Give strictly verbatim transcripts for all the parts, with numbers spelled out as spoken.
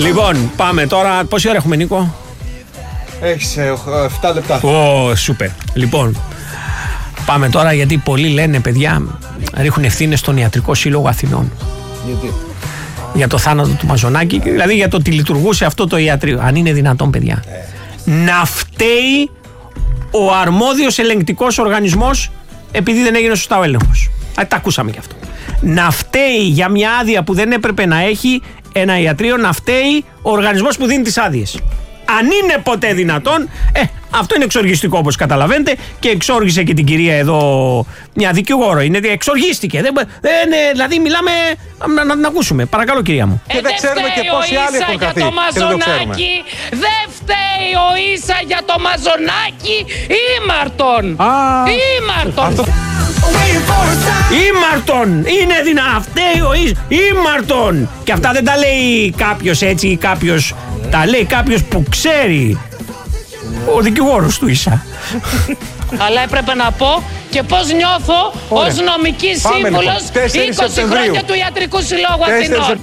Λοιπόν, πάμε τώρα. Πόση ώρα έχουμε, Νίκο? Έχεις επτά λεπτά. Ω, σούπερ. Λοιπόν, πάμε τώρα γιατί πολλοί λένε, παιδιά, ρίχνουν ευθύνες στον Ιατρικό Σύλλογο Αθηνών. Γιατί? Για το θάνατο του Μαζονάκη, δηλαδή για το ότι λειτουργούσε αυτό το ιατρείο. Αν είναι δυνατόν, παιδιά, ε. να φταίει ο αρμόδιος ελεγκτικός οργανισμός επειδή δεν έγινε σωστά ο έλεγχος. Α, τα ακούσαμε κι αυτό. Να φταίει για μια άδεια που δεν έπρεπε να έχει ένα ιατρείο, να φταίει ο οργανισμός που δίνει τις άδειες. Αν είναι ποτέ δυνατόν, ε, αυτό είναι εξοργιστικό όπως καταλαβαίνετε και εξόργησε και την κυρία εδώ μια δικηγόρο. Είναι, εξοργίστηκε. Δεν, δεν, δηλαδή μιλάμε να, να την ακούσουμε. Παρακαλώ, κυρία μου. Ε, και δεν ξέρουμε και πόσοι άλλοι έχουν καθεί. Το Μαζονάκη, δεν φταίει ο Ίσα για το Μαζονάκη. Ήμαρτον. Ήμαρτον. Ήμαρτον! Είναι δυνατόν! Φταίει ο Ίσα! Ήμαρτον! Και αυτά δεν τα λέει κάποιος έτσι ή κάποιος. Τα λέει κάποιος που ξέρει. Ο δικηγόρος του Ίσα. Αλλά έπρεπε να πω και πώς νιώθω ως νομική σύμβουλος είκοσι χρόνια του Ιατρικού Συλλόγου Αθηνών.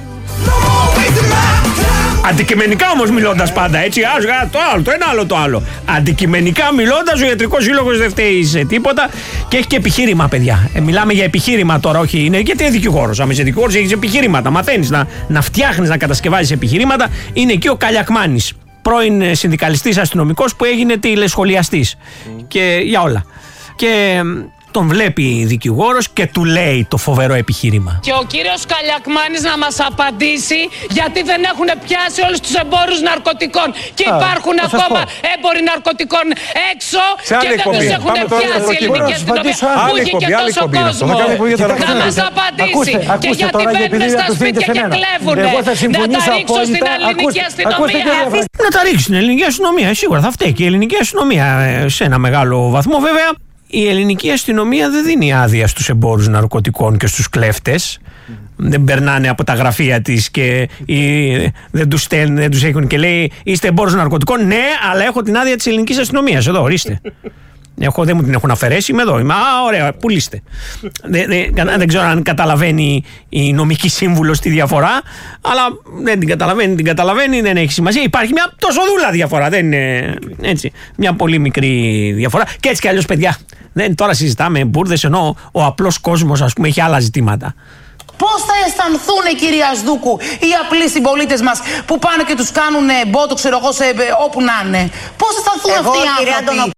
Αντικειμενικά όμως μιλώντας πάντα, έτσι, άσγα, το άλλο, το ένα άλλο το άλλο. Αντικειμενικά μιλώντας, ο Ιατρικός Σύλλογος δεν φταίει σε τίποτα και έχει και επιχείρημα, παιδιά. Ε, μιλάμε για επιχείρημα τώρα, όχι είναι, γιατί είναι δικηγόρος. Αν είσαι δικηγόρος, έχεις επιχείρηματα. Μαθαίνεις να, να φτιάχνεις, να κατασκευάζεις επιχειρήματα. Είναι εκεί ο Καλιακμάνης, πρώην συνδικαλιστής αστυνομικός που έγινε τηλεσχολιαστής. Mm. Και για όλα. Και τον βλέπει δικηγόρος και του λέει το φοβερό επιχείρημα. Και ο κύριος Καλιακμάνης να μας απαντήσει γιατί δεν έχουν πιάσει όλους τους εμπόρους ναρκωτικών. Και Α, υπάρχουν ακόμα έμποροι ναρκωτικών έξω και δεν τους έχουν πιάσει η ελληνική αστυνομία που είχε και τόσο κόσμο. Να μας απαντήσει. Και γιατί μπαίνουν στα σπίτια και κλέβουν. Να τα ρίξουν στην ελληνική αστυνομία. Να τα ρίξουν στην ελληνική αστυνομία. Σίγουρα θα φταίει και η ελληνική αστυνομία σε ένα μεγάλο βαθμό, βέβαια. Η ελληνική αστυνομία δεν δίνει άδεια στους εμπόρους ναρκωτικών και στους κλέφτες. Mm. Δεν περνάνε από τα γραφεία της και ή, δεν τους στέλνουν, δεν τους έχουν και λέει είστε εμπόρους ναρκωτικών. Ναι, αλλά έχω την άδεια της ελληνικής αστυνομίας. Εδώ, ορίστε. Έχω, δεν μου την έχουν αφαιρέσει, είμαι εδώ. Είμαι, α, ωραία, πουλήστε. δεν, δεν, δεν ξέρω αν καταλαβαίνει η νομική σύμβουλος τη διαφορά, αλλά δεν την καταλαβαίνει, την καταλαβαίνει, δεν έχει σημασία. Υπάρχει μια τόσο δούλα διαφορά, δεν είναι έτσι. Μια πολύ μικρή διαφορά. Και έτσι κι αλλιώς, παιδιά, δεν, τώρα συζητάμε μπουρδες, ενώ ο απλός κόσμος, ας πούμε, έχει άλλα ζητήματα. Πώς θα αισθανθούν, κυρία Ασδούκου, οι απλοί συμπολίτες μας που πάνε και τους κάνουν μπότο, ξέρω εγώ, σε, όπου να είναι. Πώς θα αισθανθούν αυτοί οι άνθρωποι.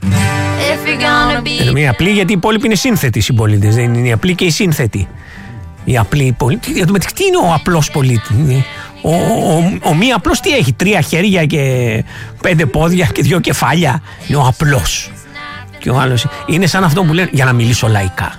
Είναι μια απλή, γιατί οι υπόλοιποι είναι σύνθετοι συμπολίτες. Δεν είναι οι απλοί και οι σύνθετοι. Οι απλοί πολίτες. Τι είναι ο απλός πολίτης? Ο, ο, ο μη απλός τι έχει? Τρία χέρια και πέντε πόδια και δύο κεφάλια. Είναι ο απλός. Και ο άλλος είναι σαν αυτό που λένε για να μιλήσω λαϊκά.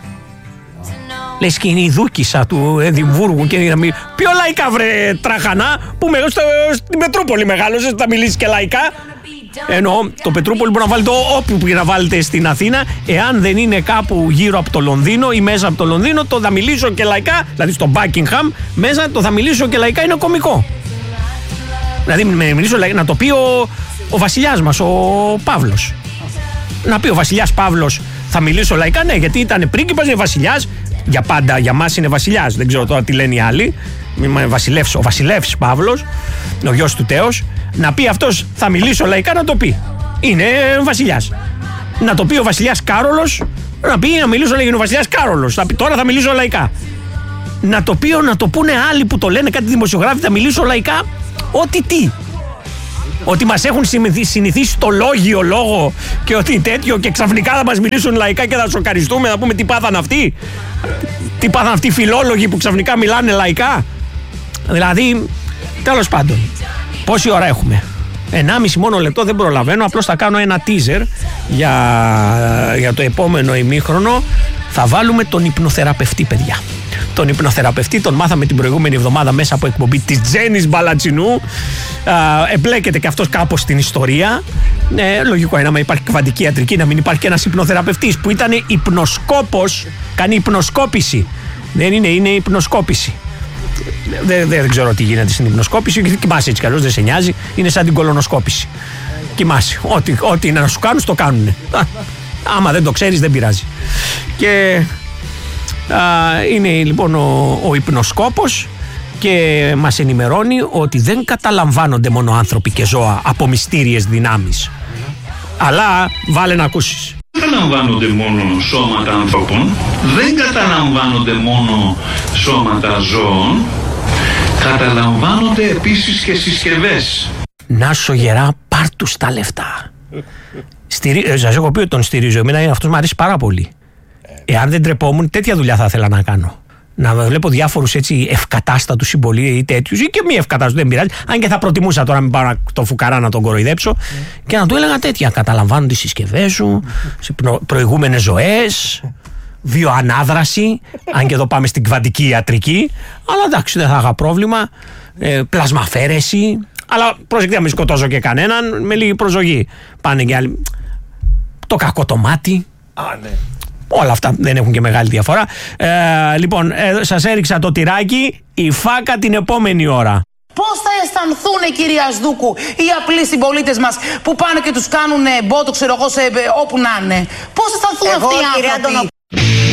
Λες και είναι η δούκισσα του Εδιμβούργου και να μιλήσει. Ποιο λαϊκά, βρε τραχανά, που με, στο, στην Πετρούπολη μεγάλωσες, θα μιλήσεις και λαϊκά. Εννοώ το Πετρούπολη μπορεί να βάλετε όπου να βάλετε στην Αθήνα, εάν δεν είναι κάπου γύρω από το Λονδίνο ή μέσα από το Λονδίνο, το θα μιλήσω και λαϊκά, δηλαδή στο Buckingham μέσα το θα μιλήσω και λαϊκά είναι κωμικό. Δηλαδή μιλήσω, να το πει ο, ο βασιλιάς μας, ο Παύλος. Να πει ο βασιλιάς Παύλος θα μιλήσω λαϊκά, ναι, γιατί ήταν πρίγκιπας, είναι βασιλιάς, για πάντα για μας είναι βασιλιάς, δεν ξέρω τώρα τι λένε οι άλλοι. Βασιλεύς, ο βασιλεύς Παύλος, ο γιος του Τέος, να πει αυτός θα μιλήσω λαϊκά, να το πει. Είναι βασιλιάς. Να το πει ο βασιλιάς Κάρολος, να πει να μιλήσω λαϊκά. Είναι ο βασιλιάς Κάρολος, θα πει, τώρα θα μιλήσω λαϊκά. Να το πει, να το πούνε άλλοι που το λένε, κάτι δημοσιογράφοι, θα μιλήσω λαϊκά. Ό,τι τι. Ότι μας έχουν συνηθίσει το λόγιο λόγο και ότι τέτοιο και ξαφνικά θα μας μιλήσουν λαϊκά και θα σοκαριστούμε, θα πούμε τι πάθαν αυτοί. Τι πάθαν αυτοί οι φιλόλογοι που ξαφνικά μιλάνε λαϊκά. Δηλαδή, τέλος πάντων, πόση ώρα έχουμε? ενάμιση μόνο λεπτό, δεν προλαβαίνω, απλώς θα κάνω ένα teaser για, για το επόμενο ημίχρονο. Θα βάλουμε τον υπνοθεραπευτή, παιδιά. Τον υπνοθεραπευτή τον μάθαμε την προηγούμενη εβδομάδα μέσα από εκπομπή της Τζέννης Μπαλατσινού. Εμπλέκεται και αυτός κάπως στην ιστορία. Ε, λογικό είναι, άμα υπάρχει κβαντική ιατρική, να μην υπάρχει και ένας υπνοθεραπευτής που ήταν υπνοσκόπος, κάνει υπνοσκόπηση. Δεν είναι, είναι υπνοσκόπηση. Δεν, δεν ξέρω τι γίνεται στην υπνοσκόπηση. Κοιμάσαι έτσι κι αλλιώς, δεν σε νοιάζει. Είναι σαν την κολονοσκόπηση. Κοιμάσαι. Ό,τι, ό,τι είναι να σου κάνουν, το κάνουνε. Άμα δεν το ξέρεις, δεν πειράζει. Και α, είναι λοιπόν ο, ο υπνοσκόπος και μας ενημερώνει ότι δεν καταλαμβάνονται μόνο άνθρωποι και ζώα από μυστήριες δυνάμεις. Αλλά βάλε να ακούσεις. Δεν καταλαμβάνονται μόνο σώματα ανθρώπων, δεν καταλαμβάνονται μόνο σώματα ζώων, καταλαμβάνονται επίσης και συσκευές. Να σου γερά, πάρ' τους τα λεφτά. Στηρί... Σας έχω πει ότι τον στηρίζω. Εμένα αυτός μου αρέσει πάρα πολύ. Εάν δεν τρεπόμουν, τέτοια δουλειά θα ήθελα να κάνω. Να βλέπω διάφορους έτσι ευκατάστατους συμπολίτες ή τέτοιους, ή και μη ευκατάστατους, δεν πειράζει. Αν και θα προτιμούσα τώρα να μην πάω το φουκαρά να τον κοροϊδέψω, mm. και να του έλεγα τέτοια. Καταλαμβάνουν τις συσκευές σου, σε προηγούμενες ζωές, βιοανάδραση. Αν και εδώ πάμε στην κβαντική ιατρική. Αλλά εντάξει, δεν θα είχα πρόβλημα. Ε, πλασμαφέρεση. Αλλά προσεκτικά, μην σκοτώσω και κανέναν, με λίγη προσοχή. Πάνε και άλλοι. Το κακό το μάτι. Α, ναι. Όλα αυτά δεν έχουν και μεγάλη διαφορά. Ε, λοιπόν, ε, σας έριξα το τυράκι, η φάκα την επόμενη ώρα. Πώς θα αισθανθούν, κυρία Σδούκου, οι απλοί συμπολίτες μας που πάνε και τους κάνουν μπότο, ξέρω εγώ, σε, όπου να είναι. Πώς θα αισθανθούν αυτοί οι άνθρωποι.